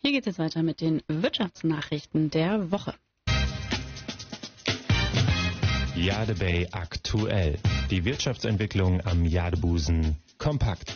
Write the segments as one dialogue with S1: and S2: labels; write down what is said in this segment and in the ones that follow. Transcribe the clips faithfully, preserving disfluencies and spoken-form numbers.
S1: Hier geht es jetzt weiter mit den Wirtschaftsnachrichten der Woche.
S2: Jadebay aktuell. Die Wirtschaftsentwicklung am Jadebusen kompakt.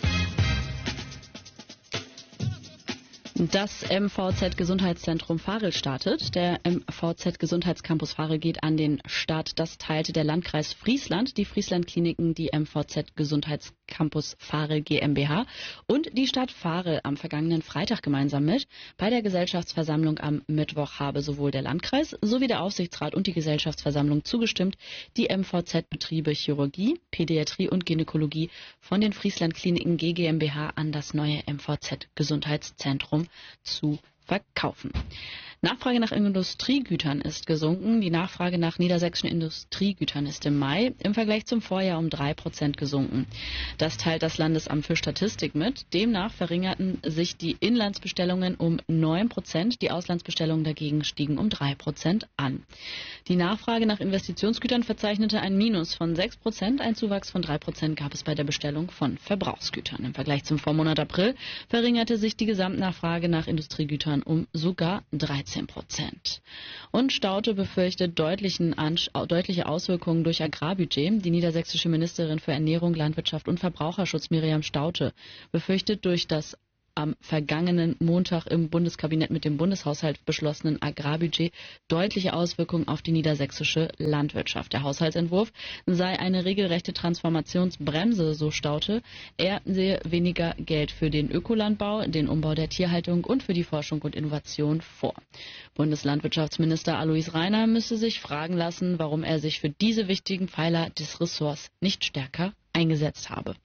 S1: Das M V Z-Gesundheitszentrum Varel startet. Der M V Z-Gesundheitscampus Varel geht an den Start. Das teilte der Landkreis Friesland, die Friesland-Kliniken, die M V Z-Gesundheitscampus Varel GmbH und die Stadt Varel am vergangenen Freitag gemeinsam mit. Bei der Gesellschaftsversammlung am Mittwoch habe sowohl der Landkreis sowie der Aufsichtsrat und die Gesellschaftsversammlung zugestimmt, die M V Z-Betriebe Chirurgie, Pädiatrie und Gynäkologie von den Friesland-Kliniken G GmbH an das neue M V Z-Gesundheitszentrum zu verkaufen. Nachfrage nach Industriegütern ist gesunken. Die Nachfrage nach niedersächsischen Industriegütern ist im Mai im Vergleich zum Vorjahr um drei Prozent gesunken. Das teilt das Landesamt für Statistik mit. Demnach verringerten sich die Inlandsbestellungen um neun Prozent. Die Auslandsbestellungen dagegen stiegen um drei Prozent an. Die Nachfrage nach Investitionsgütern verzeichnete ein Minus von sechs Prozent. Ein Zuwachs von drei Prozent gab es bei der Bestellung von Verbrauchsgütern. Im Vergleich zum Vormonat April verringerte sich die Gesamtnachfrage nach Industriegütern um sogar dreizehn Prozent. Und Staudte befürchtet deutlichen Ans- deutliche Auswirkungen durch Agrarbudget. Die niedersächsische Ministerin für Ernährung, Landwirtschaft und Verbraucherschutz Miriam Staudte befürchtet durch das am vergangenen Montag im Bundeskabinett mit dem Bundeshaushalt beschlossenen Agrarbudget deutliche Auswirkungen auf die niedersächsische Landwirtschaft. Der Haushaltsentwurf sei eine regelrechte Transformationsbremse, so Staudte. Er sehe weniger Geld für den Ökolandbau, den Umbau der Tierhaltung und für die Forschung und Innovation vor. Bundeslandwirtschaftsminister Alois Rainer müsse sich fragen lassen, warum er sich für diese wichtigen Pfeiler des Ressorts nicht stärker eingesetzt habe.